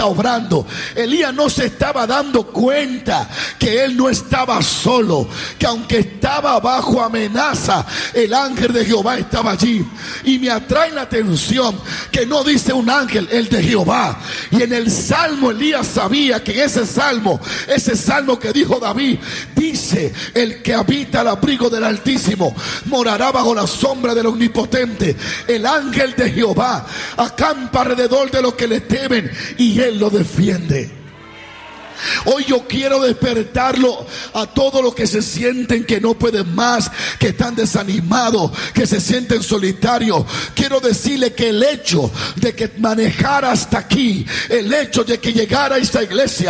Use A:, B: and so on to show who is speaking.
A: obrando. Elías no se estaba dando cuenta que él no estaba solo, que aunque estaba bajo amenaza, el ángel de Jehová estaba allí. Y me atrae la atención que no dice un ángel, el de Jehová. Y en el salmo Elías sabía que en ese salmo que dijo David, dice: el que habita al abrigo del Altísimo morará bajo la sombra del Omnipotente. El ángel de Jehová acampa alrededor de los que le temen y él lo defiende. Hoy yo quiero despertarlo a todos los que se sienten que no pueden más, que están desanimados, que se sienten solitarios. Quiero decirle que el hecho de que manejara hasta aquí, el hecho de que llegara a esta iglesia,